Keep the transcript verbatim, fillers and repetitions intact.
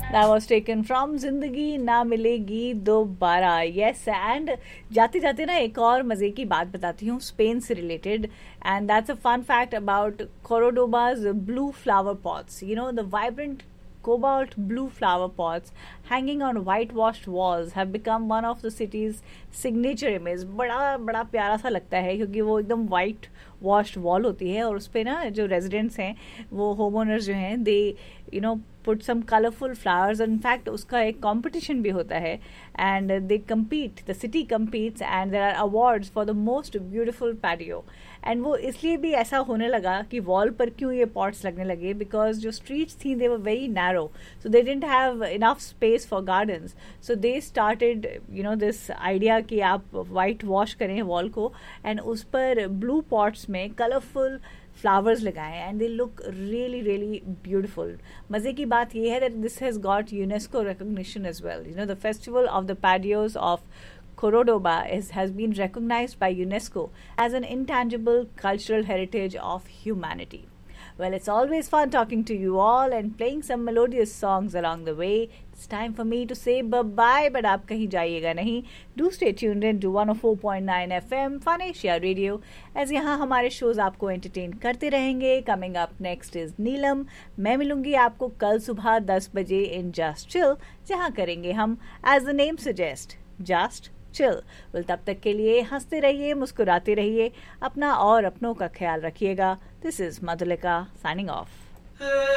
That was taken from जिंदगी ना मिलेगी दोबारा. Yes, and जाते जाते ना एक और मजे की बात बताती हूँ स्पेन से related. And that's a fun fact about Cordoba's blue flower pots. You know, the vibrant cobalt blue flower pots hanging on whitewashed walls have become one of the city's signature image. बड़ा बड़ा प्यारा सा लगता है क्योंकि वो एकदम white washed wall होती है और उस पर ना जो रेजिडेंट्स हैं वो होम ओनर्स जो हैं दे you know put some colourful flowers. In fact उसका एक कंपटीशन भी होता है and they compete, the city competes and there are awards for the most beautiful patio. And वो इसलिए भी ऐसा होने लगा कि वॉल पर क्यों ये पॉट्स लगने लगे, बिकॉज जो स्ट्रीट्स थी दे were very narrow, so they didn't have enough space for gardens. So they started you know this idea कि आप वाइट वॉश करें वॉल को एंड उस पर ब्लू पॉट्स में कलरफुल फ्लावर्स लगाएं and they look really really beautiful. मज़े की बात यह है that this has got UNESCO recognition as well. You know the festival of the पैटियोज of Cordoba is, has been recognized by UNESCO as an intangible cultural heritage of humanity. Well, it's always fun talking to you all and playing some melodious songs along the way. It's time for me to say bye-bye, but आप कहीं जाइएगा नहीं. Do stay tuned in to one oh four point nine F M Fun Asia Radio, as यहाँ हमारे shows आपको entertain करते रहेंगे. Coming up next is नीलम. मैं मिलूंगी आपको कल सुबह दस बजे in Just Chill, जहाँ करेंगे हम as the name suggests, Just chill. well, तब तक के लिए हंसते रहिए, मुस्कुराते रहिए, अपना और अपनों का ख्याल रखिएगा. This is Madhulika signing off.